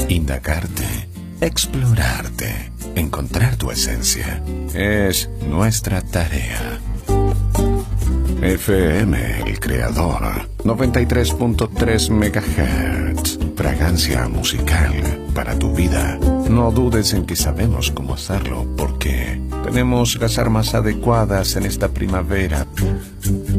indagarte, explorarte, encontrar tu esencia. Es nuestra tarea. FM El Creador, 93.3 MHz. Fragancia musical para tu vida. No dudes en que sabemos cómo hacerlo, porque tenemos las armas adecuadas en esta primavera.